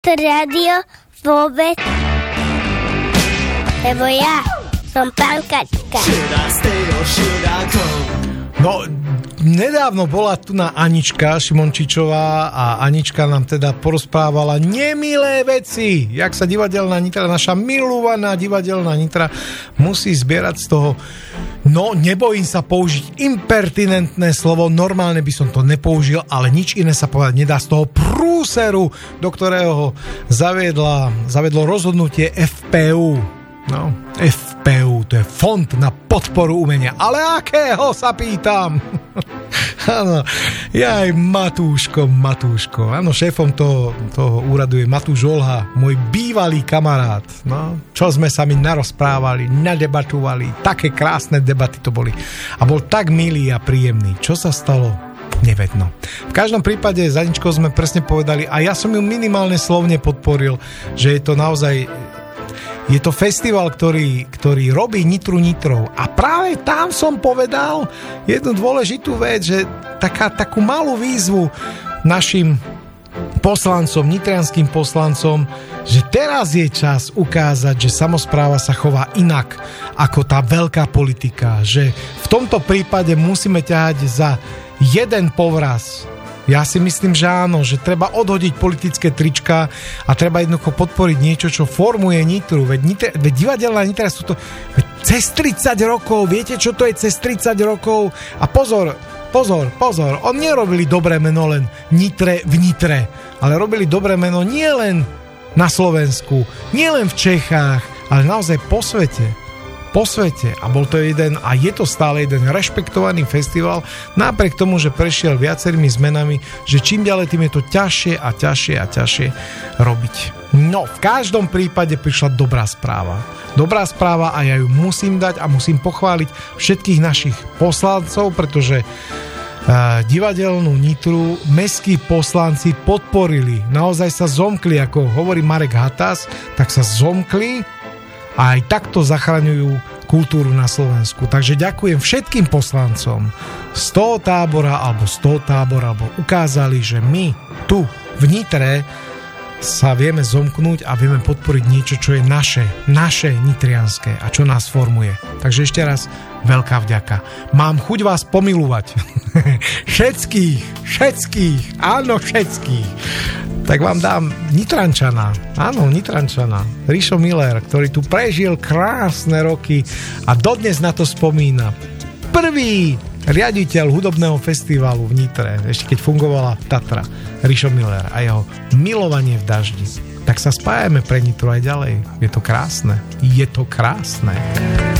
To rádio vôbec. Lebo ja som pankačka. No, nedávno bola tu na Anička Šimončičová a Anička nám teda porozprávala nemilé veci, jak sa divadelná Nitra, naša milovaná divadelná Nitra musí zbierať z toho, no nebojím sa použiť impertinentné slovo, normálne by som to nepoužil, ale nič iné sa povedať nedá, z toho prúseru, do ktorého zaviedlo rozhodnutie FPU. No, FPU, to je Fond na podporu umenia. Ale akého, sa pýtam? Áno, jaj, Matúško. Áno, šéfom toho úradu je Matúš Olha, môj bývalý kamarát. No, čo sme sa mi narozprávali, nadebatovali, také krásne debaty to boli. A bol tak milý a príjemný. Čo sa stalo? Nevedno. V každom prípade za Aničkou sme presne povedali, a ja som ju minimálne slovne podporil, že je to naozaj... Je to festival, ktorý robí Nitru Nitrou. A práve tam som povedal jednu dôležitú vec, že takú malú výzvu našim poslancom, nitrianským poslancom, že teraz je čas ukázať, že samospráva sa chová inak ako tá veľká politika. Že v tomto prípade musíme ťahať za jeden povraz. Ja si myslím, že áno, že treba odhodiť politické trička a treba jednoducho podporiť niečo, čo formuje Nitru. Veď divadelná Nitra sú to cez 30 rokov. Viete, čo to je cez 30 rokov? A pozor, oni nerobili dobré meno len Nitre v Nitre, ale robili dobré meno nie len na Slovensku, nie len v Čechách, ale naozaj po svete. A bol to jeden, a je to stále jeden rešpektovaný festival, napriek tomu, že prešiel viacerými zmenami, že čím ďalej, tým je to ťažšie a ťažšie robiť. No, v každom prípade prišla dobrá správa a ja ju musím dať a musím pochváliť všetkých našich poslancov, pretože divadelnú Nitru mestskí poslanci podporili, naozaj sa zomkli, ako hovorí Marek Hatas, tak sa zomkli a aj takto zachraňujú kultúru na Slovensku. Takže ďakujem všetkým poslancom z toho tábora, alebo ukázali, že my tu v Nitre sa vieme zomknúť a vieme podporiť niečo, čo je naše nitrianské a čo nás formuje. Takže ešte raz veľká vďaka. Mám chuť vás pomilovať. Všetkých. Áno, všetkých. Tak vám dám Nitrančana. Áno, Nitrančana. Rišo Miller, ktorý tu prežil krásne roky a dodnes na to spomína. Prvý riaditeľ hudobného festivalu v Nitre, ešte keď fungovala Tatra, Rišo Miller a jeho Milovanie v daždi. Tak sa spájame pre Nitru aj ďalej. Je to krásne.